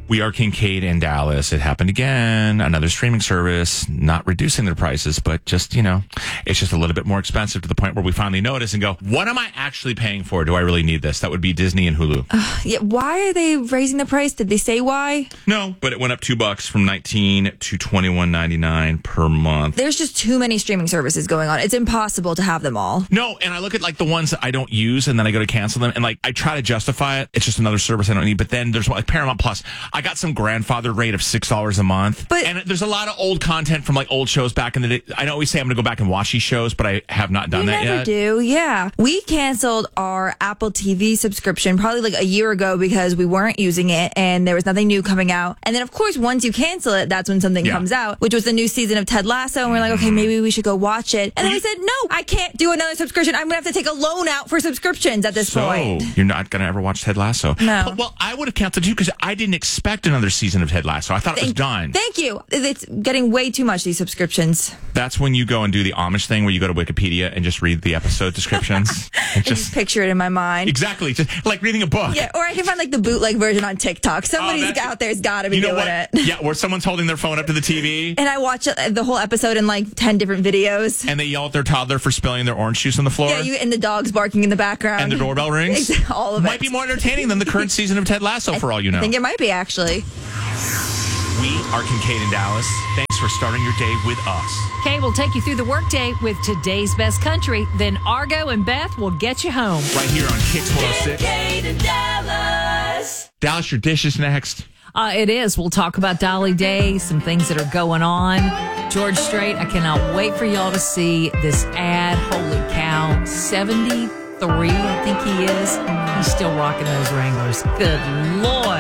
We are Kincaid in Dallas. It happened again. Another streaming service, not reducing their prices, but just, it's just a little bit more expensive to the point where we finally notice and go, what am I actually paying for? Do I really need this? That would be Disney and Hulu. Yeah, why are they raising the price? Did they say why? No, but it went up $2 from $19 to $21.99 per month. There's just too many streaming services going on. It's impossible to have them all. No, and I look at like the ones that I don't use and then I go to cancel them and like I try to justify it. It's just another service I don't need. But then there's like Paramount Plus. I got some grandfather rate of $6 a month. And there's a lot of old content from like old shows back in the day. I always say I'm going to go back and watch these shows, but I have not done that yet. You never do, yeah. We canceled our Apple TV subscription probably like a year ago because we weren't using it and there was nothing new coming out. And then, of course, once you cancel it, that's when something comes out, which was the new season of Ted Lasso. And we're like, okay, maybe we should go watch it. And then we said, no, I can't do another subscription. I'm going to have to take a loan out for subscriptions at this point. So you're not going to ever watch Ted Lasso? No. Well, I would have canceled too because I didn't expect another season of Ted Lasso. I thought it was done. Thank you. It's getting way too much, these subscriptions. That's when you go and do the Amish thing where you go to Wikipedia and just read the episode descriptions. And just picture it in my mind. Exactly. Just like reading a book. Yeah, or I can find like the bootleg version on TikTok. Somebody's out there's got to be doing it. Yeah, where someone's holding their phone up to the TV. And I watch the whole episode in like 10 different videos. And they yell at their toddler for spilling their orange juice on the floor. Yeah, and the dog's barking in the background. And the doorbell rings. All of it. Might be more entertaining than the current season of Ted Lasso, for all you know. I think it might be, actually. We are Kincaid in Dallas. Thanks for starting your day with us. Kay will take you through the workday with today's best country. Then Argo and Beth will get you home. Right here on Kicks 106. Kincaid in Dallas. Dallas, your dish is next. It is. We'll talk about Dolly Day, some things that are going on. George Strait, I cannot wait for y'all to see this ad. Holy cow. 73, I think he is. He's still rocking those Wranglers. Good Lord.